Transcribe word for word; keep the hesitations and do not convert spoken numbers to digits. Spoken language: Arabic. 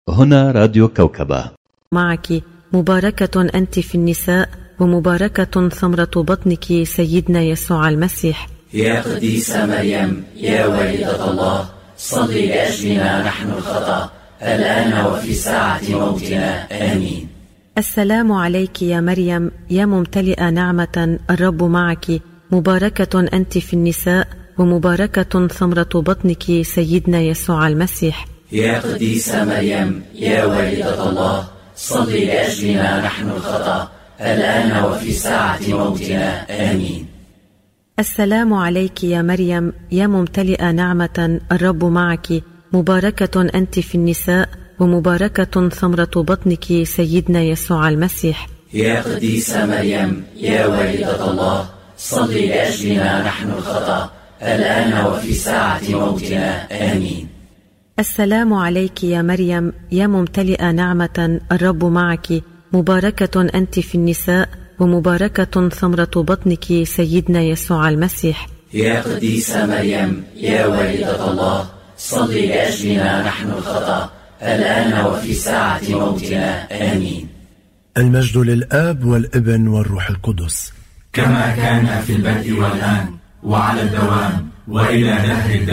هنا راديو كوكبة. معك مباركة أنت في النساء ومباركة ثمرة بطنك سيدنا يسوع المسيح. يا قديسة مريم يا والدة الله، صلي لأجلنا نحن الخطأ الآن وفي ساعة موتنا، آمين. السلام عليك يا مريم يا ممتلئة نعمة، الرب معك، مباركة أنت في النساء ومباركة ثمرة بطنك سيدنا يسوع المسيح. يا قديسة مريم يا والدة الله، صلي لأجلنا نحن الخطأ الآن وفي ساعة موتنا، آمين. السلام عليك يا مريم يا ممتلئة نعمة، الرب معك، مباركة أنت في النساء ومباركة ثمرة بطنك سيدنا يسوع المسيح. يا قديسة مريم يا والدة الله، صلي لأجلنا نحن الخطأ الآن وفي ساعة موتنا، آمين. السلام عليك يا مريم يا ممتلئة نعمة، الرب معك، مباركة أنت في النساء ومباركة ثمرة بطنك سيدنا يسوع المسيح. يا قديسة مريم يا والدة الله، صلي لأجلنا نحن الخطأ الآن وفي ساعة موتنا، آمين. المجد للآب والابن والروح القدس، كما كان في البدء والآن وعلى الدوام وإلى دهر الدهر.